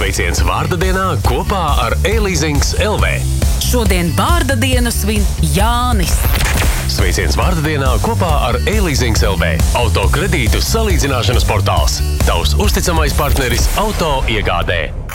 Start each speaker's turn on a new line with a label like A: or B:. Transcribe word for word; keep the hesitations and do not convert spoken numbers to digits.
A: Sveiciens vārda dienā kopā ar e-leasings L V.
B: Šodien vārda dienu svin Jānis.
A: Sveiciens vārda dienā kopā ar e-leasings L V. Auto kredītu salīdzināšanas portāls. Tavs uzticamais partneris auto iegādē.